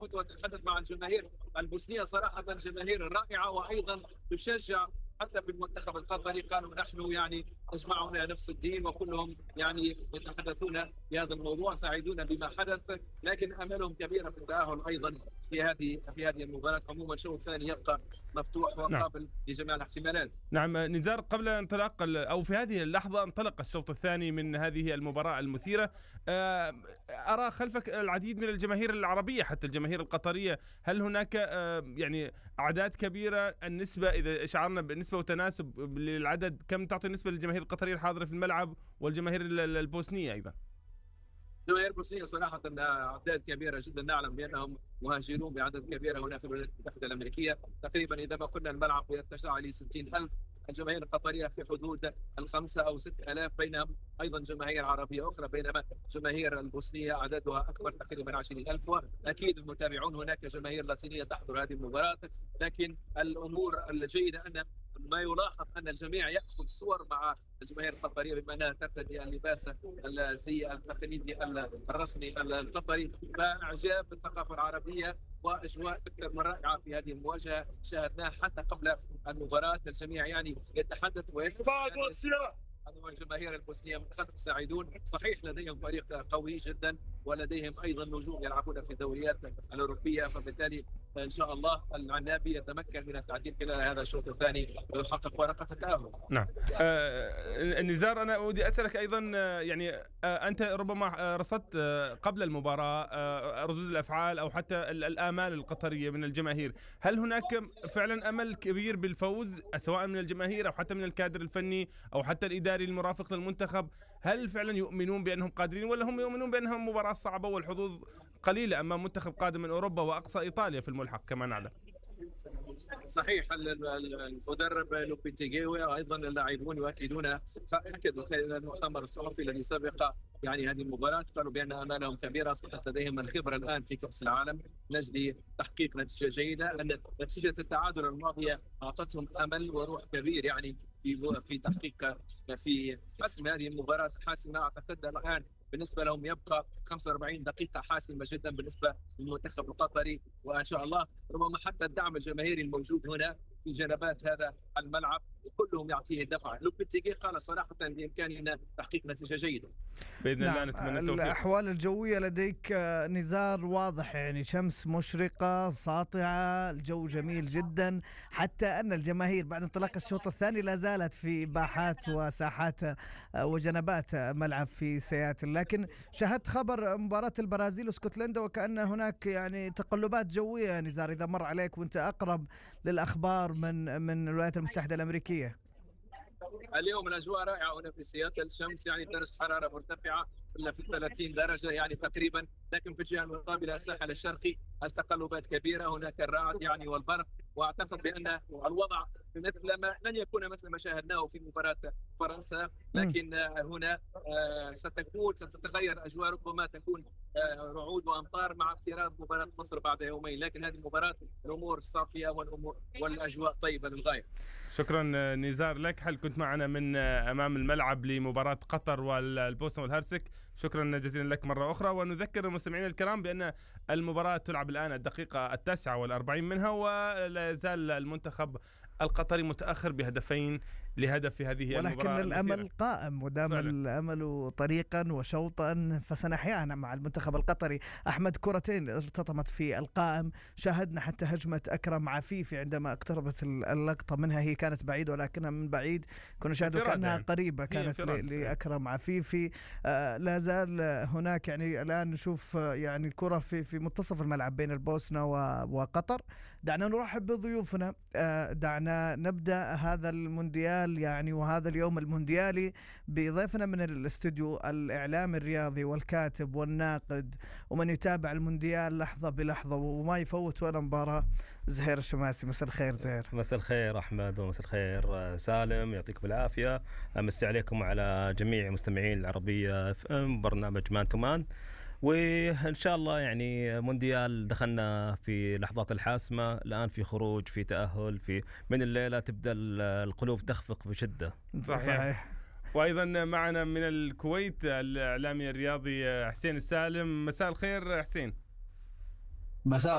كنت أتحدث مع الجماهير البوسنية، صراحة جماهير رائعة وأيضا تشجع. حتى في المنتخب القطري قالوا نحن يعني تجمعنا نفس الدين، وكلهم يعني يتحدثون بهذا الموضوع، سعيدون بما حدث، لكن املهم كبيره في التاهل ايضا في هذه المباراه. عموما الشوط الثاني يبقى مفتوح نعم. وقابل لجميع الاحتمالات. نعم نزار، قبل انطلاق أو في هذه اللحظة انطلق الشوط الثاني من هذه المباراة المثيرة. أرى خلفك العديد من الجماهير العربية حتى الجماهير القطرية. هل هناك يعني أعداد كبيرة؟ النسبة إذا شعرنا بالنسبة وتناسب للعدد، كم تعطي النسبة للجماهير القطرية الحاضرة في الملعب والجماهير البوسنية أيضا؟ الجماهير البوسنيه صراحه اعداد كبيره جدا، نعلم بانهم مهاجرون بعدد كبير هنا في الولايات المتحده الامريكيه. تقريبا اذا ما قلنا الملعب يتسع ل 60,000. الجماهير القطريه في حدود الخمسة أو 6,000، بينهم أيضا جماهير عربية أخرى، بينما جماهير البوسنية عددها أكبر تقريبا 20,000. وأكيد المتابعون هناك جماهير لاتينية تحضر هذه المباراة. لكن الأمور الجيدة أن ما يلاحظ أن الجميع يأخذ صور مع الجماهير القطرية بما أنها ترتدي اللباس الزي التقليدي الرسمي القطري. فإعجاب بالثقافة العربية واجواء اكثر من رائعه في هذه المواجهه شاهدناها حتى قبل المباراه. الجميع يعني يتحدث ويسمع الجماهير البوسنيه منتخب سعيدون. صحيح لديهم فريق قوي جدا ولديهم ايضا نجوم يلعبون في الدوريات الاوروبيه، فبالتالي ان شاء الله العنابي يتمكن من التعديل خلال هذا الشوط الثاني ويحقق ورقه التاهل. نعم. النزار، انا ودي اسالك ايضا، يعني انت ربما رصدت قبل المباراه ردود الافعال او حتى الامال القطريه من الجماهير. هل هناك فعلا امل كبير بالفوز سواء من الجماهير او حتى من الكادر الفني او حتى الاداري المرافق للمنتخب؟ هل فعلا يؤمنون بانهم قادرين، ولا هم يؤمنون بانها مباراه صعبه والحظوظ قليله امام منتخب قادم من اوروبا واقصى ايطاليا في الملحق كما نعلم؟ صحيح المدرب لوبيتيغي وايضا اللاعبون يؤكدون، اكدوا خلال المؤتمر الصحفي الذي سبق يعني هذه المباراه، قالوا بان امالهم كبيره، اصبحت لديهم الخبره الان في كاس العالم لاجل تحقيق نتيجه جيده. ان نتيجه التعادل الماضيه اعطتهم امل وروح كبير يعني في تحقيق في حسم هذه المباراه حاسمه. اعتقد الان بالنسبه لهم يبقى 45 دقيقه حاسمه جدا بالنسبه للمنتخب القطري، وان شاء الله ربما حتى الدعم الجماهيري الموجود هنا في جنبات هذا الملعب كلهم يعطيه دفعه. لوبيتيغي قال صراحه بامكاننا تحقيق نتيجه جيده باذن الله. نتمنى التوفيق. الاحوال الجويه لديك نزار واضح، يعني شمس مشرقه ساطعه، الجو جميل جدا، حتى ان الجماهير بعد انطلاق الشوط الثاني لا زالت في باحات وساحات وجنبات ملعب في سياتل. لكن شاهدت خبر مباراه البرازيل واسكتلندا وكأن هناك يعني تقلبات جويه نزار، اذا مر عليك وانت اقرب للاخبار من الولايات المتحده الامريكيه. اليوم الاجواء رائعه هنا في سياتل، الشمس يعني درجه حراره مرتفعه الا في 30 درجه يعني تقريبا، لكن في الجهه المقابله الساحل الشرقي التقلبات كبيره، هناك الرعد يعني والبرق. واعتقد بان الوضع مثل ما لن يكون مثل ما شاهدناه في مباراه فرنسا، لكن هنا ستتغير الاجواء، ربما تكون رعود وامطار مع اقتراب مباراه مصر بعد يومين، لكن هذه المباراه الامور صافيه والامور والاجواء طيبه للغايه. شكرا نزار لك. هل كنت معنا من امام الملعب لمباراه قطر والبوسنه والهرسك. شكرا جزيلا لك مرة أخرى. ونذكر المستمعين الكرام بأن المباراة تلعب الآن الدقيقة 49 منها، ولا يزال المنتخب القطري متأخر بهدفين لهدف في هذه المباراة، ولكن الأمل قائم، ودام الأمل طريقا وشوطا فسنحيانا مع المنتخب القطري. أحمد، كرتين ارتطمت في القائم، شاهدنا حتى هجمة أكرم عفيفي عندما اقتربت اللقطة منها، هي كانت بعيدة ولكنها من بعيد كنا نشاهد كأنها قريبة كانت لأكرم عفيفي. لا زال هناك يعني الآن نشوف يعني الكرة في منتصف الملعب بين البوسنة وقطر. دعنا نرحب بضيوفنا، دعنا نبدأ هذا المونديال يعني وهذا اليوم المونديالي بضيفنا من الاستوديو، الإعلام الرياضي والكاتب والناقد ومن يتابع المونديال لحظة بلحظة وما يفوت ولا مباراة، زهير الشماسي. مساء الخير زهير. مساء الخير أحمد، ومساء الخير سالم، يعطيكم العافية. أمسي عليكم وعلى جميع مستمعين العربية في برنامج مان تو مان، وإن شاء الله يعني مونديال دخلنا في لحظات الحاسمة الآن، في خروج، في تأهل، في من الليلة تبدأ القلوب تخفق بشدة. صحيح. وأيضا معنا من الكويت الإعلامي الرياضي حسين السالم. مساء الخير حسين. مساء